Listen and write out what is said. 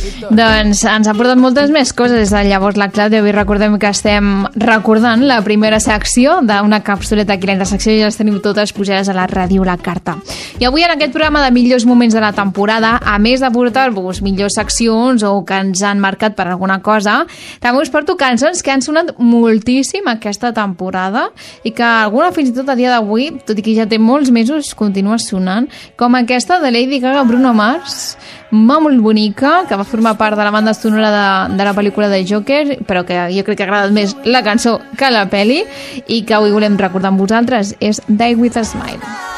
Doncs ens ha portat moltes més coses des de llavors la Clàudia. Avui recordem que estem recordant la primera secció d'una capsuleta aquí. La intersecció ja les teniu totes pujades a la ràdio La Carta. I avui en aquest programa de millors moments de la temporada, a més de portar-vos millors seccions o que ens han marcat per alguna cosa, també us porto cançons que han sonat moltíssim aquesta temporada i que alguna fins i tot a dia d'avui, tot i que ja té molts mesos, continua sonant, com aquesta de Lady Gaga Bruno Mars, molt bonica, que va formar part de la banda sonora de la pel·lícula de Joker, però que jo crec que ha agradat més la cançó que la pel·li, i que avui volem recordar amb vosaltres, és Die With A Smile.